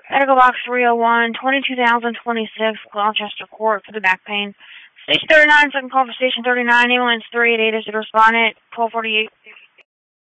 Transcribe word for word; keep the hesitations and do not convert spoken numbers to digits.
Medical box three oh one, twenty-two thousand twenty-six, Gloucester Court for the back pain. Station thirty-nine, second call for station thirty-nine, ambulance three eight eight is the respondent, twelve forty-eight